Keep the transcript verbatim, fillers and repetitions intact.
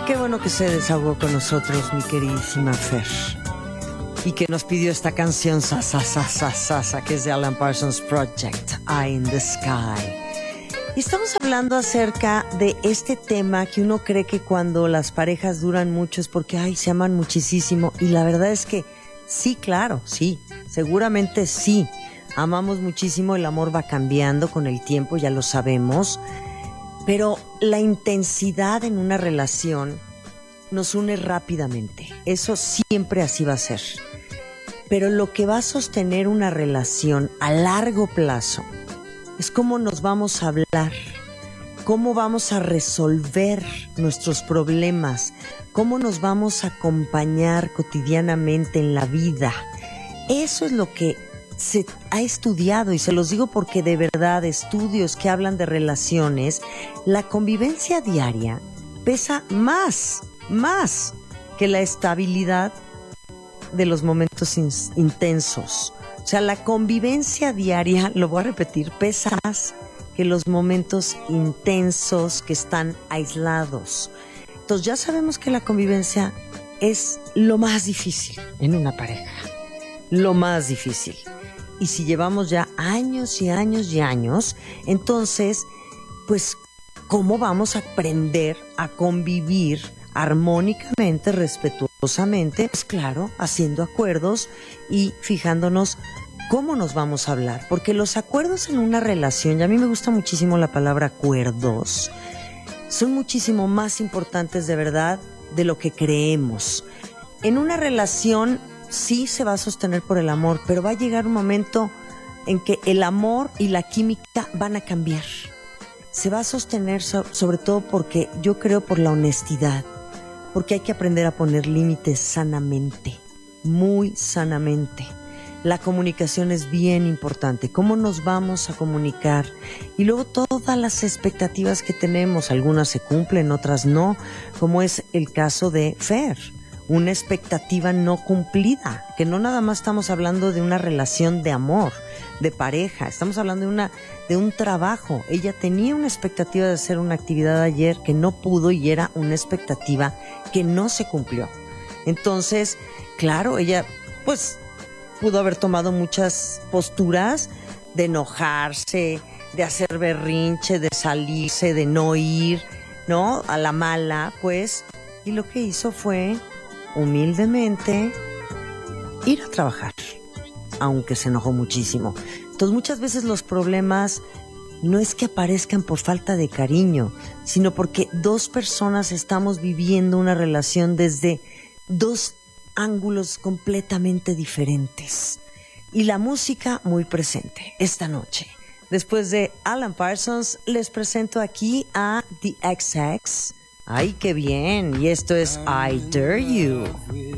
Qué bueno que se desahogó con nosotros, mi queridísima Fer. Y que nos pidió esta canción, Sasa, Sasa, Sasa, que es de Alan Parsons Project, Eye in the Sky. Y estamos hablando acerca de este tema que uno cree que cuando las parejas duran mucho es porque, ay, se aman muchísimo. Y la verdad es que sí, claro, sí, seguramente sí. Amamos muchísimo, el amor va cambiando con el tiempo, ya lo sabemos. Pero la intensidad en una relación nos une rápidamente. Eso siempre así va a ser. Pero lo que va a sostener una relación a largo plazo es cómo nos vamos a hablar, cómo vamos a resolver nuestros problemas, cómo nos vamos a acompañar cotidianamente en la vida. Eso es lo que se ha estudiado, y se los digo porque de verdad estudios que hablan de relaciones, la convivencia diaria pesa más, más que la estabilidad de los momentos in- intensos. O sea, la convivencia diaria, lo voy a repetir, pesa más que los momentos intensos que están aislados. Entonces ya sabemos que la convivencia es lo más difícil en una pareja, lo más difícil. Y si llevamos ya años y años y años, entonces, pues, ¿cómo vamos a aprender a convivir armónicamente, respetuosamente? Pues claro, haciendo acuerdos y fijándonos cómo nos vamos a hablar. Porque los acuerdos en una relación, y a mí me gusta muchísimo la palabra acuerdos, son muchísimo más importantes de verdad de lo que creemos. En una relación sí se va a sostener por el amor, pero va a llegar un momento en que el amor y la química van a cambiar. Se va a sostener so- sobre todo porque yo creo por la honestidad, porque hay que aprender a poner límites sanamente, muy sanamente. La comunicación es bien importante. ¿Cómo nos vamos a comunicar? Y luego todas las expectativas que tenemos, algunas se cumplen, otras no, como es el caso de Fer. Una expectativa no cumplida, que no nada más estamos hablando de una relación de amor, de pareja, estamos hablando de una de un trabajo. Ella tenía una expectativa de hacer una actividad ayer que no pudo y era una expectativa que no se cumplió. Entonces, claro, ella pues pudo haber tomado muchas posturas de enojarse, de hacer berrinche, de salirse, de no ir, ¿no? A la mala, pues, y lo que hizo fue humildemente ir a trabajar, aunque se enojó muchísimo. Entonces muchas veces los problemas no es que aparezcan por falta de cariño, sino porque dos personas estamos viviendo una relación desde dos ángulos completamente diferentes. Y la música muy presente esta noche. Después de Alan Parsons, les presento aquí a The X X. ¡Ay, qué bien! Y esto es I Dare You.